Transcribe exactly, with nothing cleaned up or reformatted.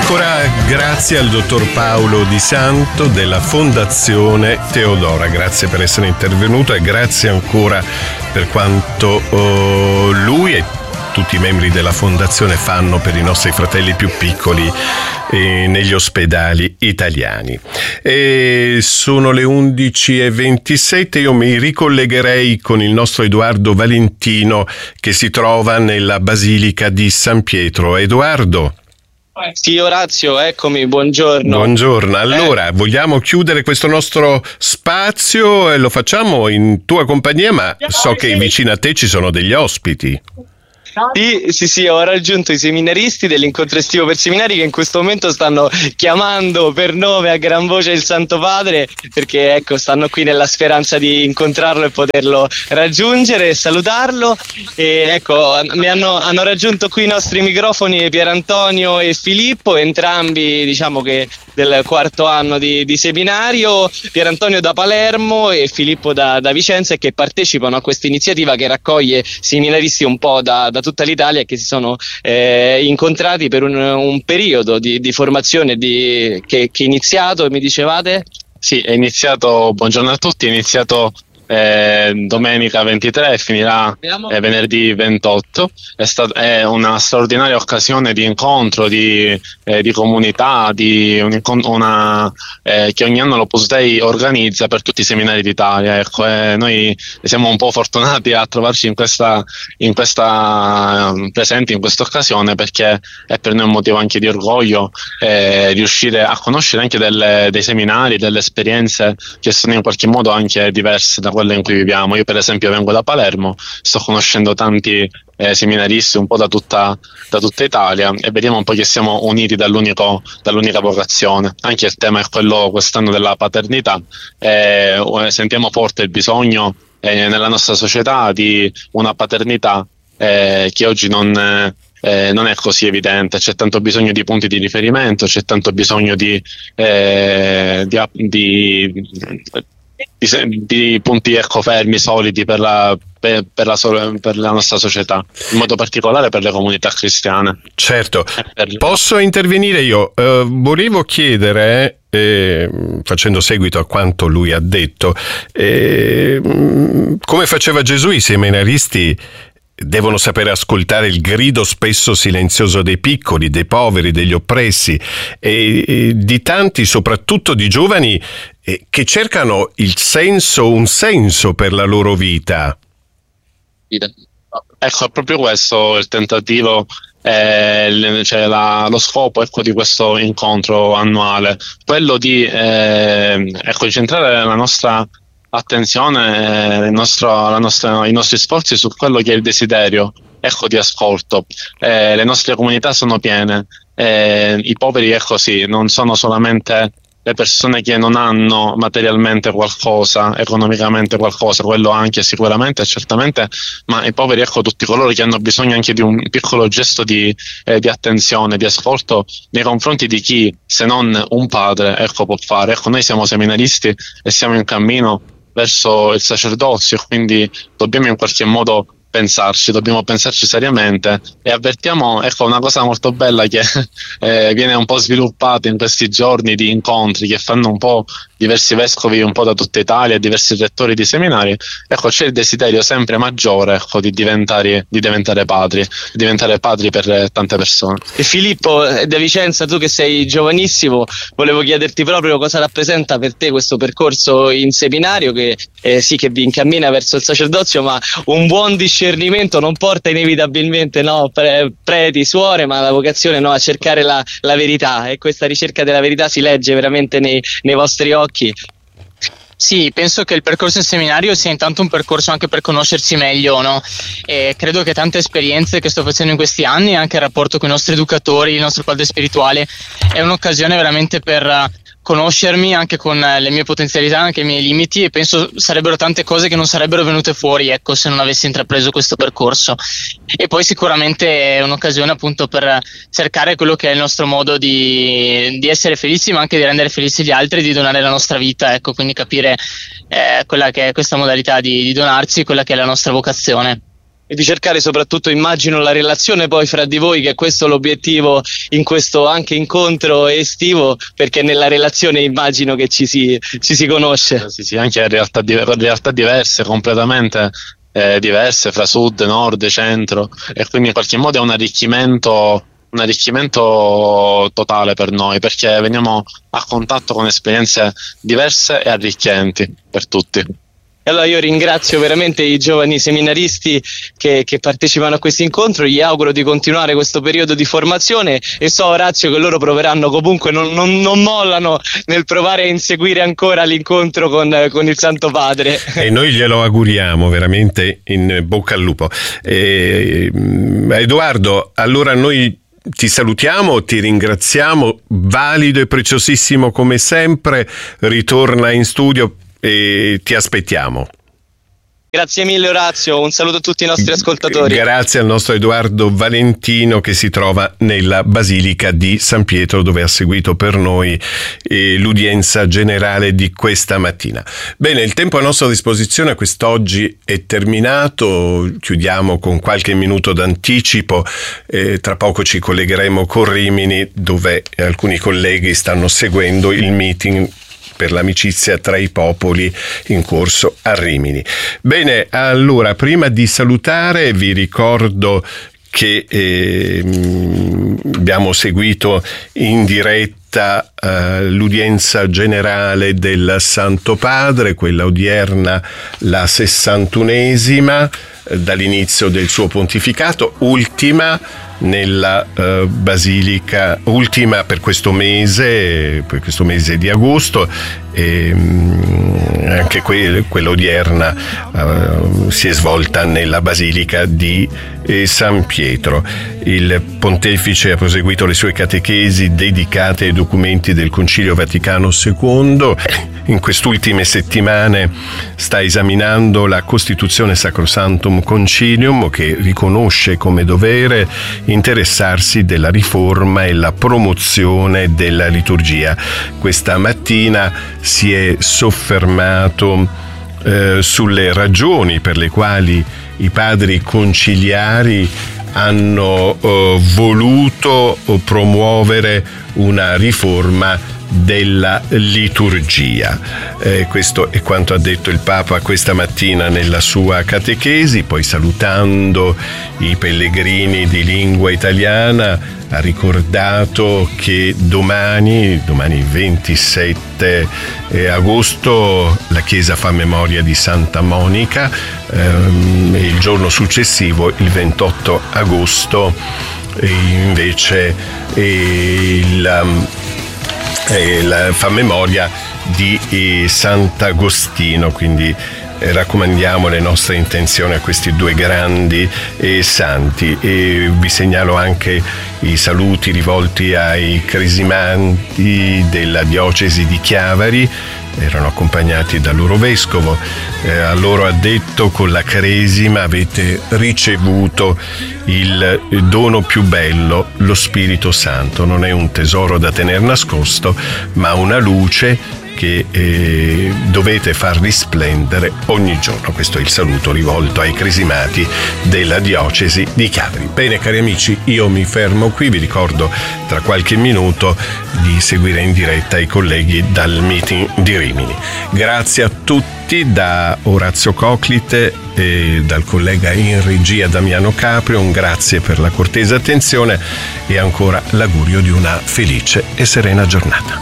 ancora grazie al dottor Paolo Di Santo della Fondazione Teodora, grazie per essere intervenuto e grazie ancora per quanto oh, lui e tutti i membri della Fondazione fanno per i nostri fratelli più piccoli eh, negli ospedali italiani. E sono le undici e ventisette, io mi ricollegherei con il nostro Edoardo Valentino che si trova nella Basilica di San Pietro. Edoardo. Sì, Orazio, eccomi, buongiorno. Buongiorno, allora eh. vogliamo chiudere questo nostro spazio e lo facciamo in tua compagnia, ma so che vicino a te ci sono degli ospiti. Sì, sì, sì, ho raggiunto i seminaristi dell'incontro estivo per seminari che in questo momento stanno chiamando per nome a gran voce il Santo Padre, perché ecco, stanno qui nella speranza di incontrarlo e poterlo raggiungere e salutarlo. E ecco, mi hanno, hanno raggiunto qui i nostri microfoni Pier Antonio e Filippo, entrambi diciamo che del quarto anno di, di seminario, Pier Antonio da Palermo e Filippo da, da Vicenza, e che partecipano a questa iniziativa che raccoglie seminaristi un po' da, da tutta l'Italia, che si sono eh, incontrati per un, un periodo di, di formazione di, che, che è iniziato, mi dicevate? Sì, è iniziato, buongiorno a tutti, è iniziato eh, domenica ventitré e finirà eh, venerdì ventotto. È, stat- è una straordinaria occasione di incontro, di, eh, di comunità, di un, una, eh, che ogni anno l'Opus Dei organizza per tutti i seminari d'Italia. Ecco, eh, noi siamo un po' fortunati a trovarci in questa, in questa presenti in questa occasione, perché è per noi un motivo anche di orgoglio eh, riuscire a conoscere anche delle, dei seminari, delle esperienze che sono in qualche modo anche diverse da quella in cui viviamo. Io per esempio vengo da Palermo, sto conoscendo tanti eh, seminaristi un po' da tutta, da tutta Italia, e vediamo un po' che siamo uniti dall'unico, dall'unica vocazione. Anche il tema è quello quest'anno della paternità, eh, sentiamo forte il bisogno eh, nella nostra società di una paternità eh, che oggi non, eh, non è così evidente. C'è tanto bisogno di punti di riferimento, c'è tanto bisogno di, eh, di, di Di, di punti ecco fermi, solidi per la, per, per, la, per la nostra società, in modo particolare per le comunità cristiane. Certo, per... posso intervenire io? Uh, volevo chiedere, eh, facendo seguito a quanto lui ha detto, eh, come faceva Gesù, i seminaristi devono sapere ascoltare il grido spesso silenzioso dei piccoli, dei poveri, degli oppressi e, e di tanti, soprattutto di giovani, eh, che cercano il senso, un senso per la loro vita. Ecco, è proprio questo il tentativo, eh, cioè la, lo scopo ecco, di questo incontro annuale, quello di eh, ecco, incentrare la nostra attenzione, il nostro, la nostra, i nostri sforzi su quello che è il desiderio ecco, di ascolto. Eh, le nostre comunità sono piene, eh, i poveri è così, non sono solamente le persone che non hanno materialmente qualcosa, economicamente qualcosa, quello anche sicuramente, certamente, ma i poveri ecco tutti coloro che hanno bisogno anche di un piccolo gesto di, eh, di attenzione, di ascolto nei confronti di chi, se non un padre, ecco può fare. Ecco, noi siamo seminaristi e siamo in cammino verso il sacerdozio, quindi dobbiamo in qualche modo pensarci, dobbiamo pensarci seriamente, e avvertiamo ecco una cosa molto bella che eh, viene un po' sviluppata in questi giorni di incontri che fanno un po' diversi vescovi un po' da tutta Italia, diversi rettori di seminari. Ecco, c'è il desiderio sempre maggiore ecco, di diventare, di diventare padri, di diventare padri per tante persone. E Filippo da Vicenza, tu che sei giovanissimo, volevo chiederti proprio cosa rappresenta per te questo percorso in seminario che eh, sì che vi incammina verso il sacerdozio, ma un buon discernimento non porta inevitabilmente no, pre- preti, suore, ma la vocazione no, a cercare la, la verità, e questa ricerca della verità si legge veramente nei, nei vostri occhi. Sì, penso che il percorso in seminario sia intanto un percorso anche per conoscersi meglio, no? E credo che tante esperienze che sto facendo in questi anni, anche il rapporto con i nostri educatori, il nostro padre spirituale, è un'occasione veramente per conoscermi anche con le mie potenzialità, anche i miei limiti, e penso sarebbero tante cose che non sarebbero venute fuori, ecco, se non avessi intrapreso questo percorso. E poi sicuramente è un'occasione appunto per cercare quello che è il nostro modo di, di essere felici, ma anche di rendere felici gli altri, di donare la nostra vita, ecco, quindi capire eh, quella che è questa modalità di, di donarci, quella che è la nostra vocazione. e di cercare soprattutto, immagino, la relazione poi fra di voi, che è questo l'obiettivo in questo anche incontro estivo, perché nella relazione immagino che ci si, ci si conosce. Sì, sì, anche realtà, realtà diverse, completamente eh, diverse fra sud, nord, centro, e quindi in qualche modo è un arricchimento un arricchimento totale per noi, perché veniamo a contatto con esperienze diverse e arricchenti per tutti. E allora io ringrazio veramente i giovani seminaristi che, che partecipano a questo incontro, gli auguro di continuare questo periodo di formazione e so, Orazio, che loro proveranno comunque, non, non, non mollano nel provare a inseguire ancora l'incontro con, con il Santo Padre. E noi glielo auguriamo veramente, in bocca al lupo. Eh, Edoardo, allora noi ti salutiamo, ti ringraziamo, valido e preziosissimo come sempre, ritorna in studio e ti aspettiamo. Grazie mille Orazio, un saluto a tutti i nostri ascoltatori. Grazie al nostro Edoardo Valentino, che si trova nella Basilica di San Pietro, dove ha seguito per noi eh, l'udienza generale di questa mattina. Bene, il tempo a nostra disposizione quest'oggi è terminato, chiudiamo con qualche minuto d'anticipo, eh, tra poco ci collegheremo con Rimini, dove alcuni colleghi stanno seguendo il meeting per l'amicizia tra i popoli in corso a Rimini. Bene, allora, prima di salutare vi ricordo che eh, abbiamo seguito in diretta eh, l'udienza generale del Santo Padre, quella odierna la sessantunesima eh, dall'inizio del suo pontificato, ultima nella uh, Basilica, ultima per questo mese, per questo mese di agosto, e um, anche que- quella odierna uh, si è svolta nella Basilica di eh, San Pietro. Il Pontefice ha proseguito le sue catechesi dedicate ai documenti del Concilio Vaticano secondo. In quest'ultime settimane sta esaminando la Costituzione Sacrosanctum Concilium, che riconosce come dovere interessarsi della riforma e la promozione della liturgia. Questa mattina si è soffermato eh, sulle ragioni per le quali i padri conciliari hanno eh, voluto promuovere una riforma della liturgia. Eh, questo è quanto ha detto il Papa questa mattina nella sua catechesi. Poi, salutando i pellegrini di lingua italiana, ha ricordato che domani, domani ventisette agosto, la Chiesa fa memoria di Santa Monica, ehm, e il giorno successivo, il ventotto agosto, invece il E la, fa memoria di eh, Sant'Agostino, quindi eh, raccomandiamo le nostre intenzioni a questi due grandi eh, santi. E vi segnalo anche i saluti rivolti ai cresimanti della diocesi di Chiavari, erano accompagnati dal loro vescovo. Eh, a loro ha detto: con la cresima avete ricevuto il dono più bello, lo Spirito Santo. Non è un tesoro da tener nascosto, ma una luce che eh, dovete far risplendere ogni giorno. Questo è il saluto rivolto ai cresimati della diocesi di Chiavari. Bene, cari amici, io mi fermo qui. Vi ricordo tra qualche minuto di seguire in diretta i colleghi dal meeting di Rimini. Grazie a tutti da Orazio Coclite e dal collega in regia Damiano Caprio. Un grazie per la cortese attenzione e ancora l'augurio di una felice e serena giornata.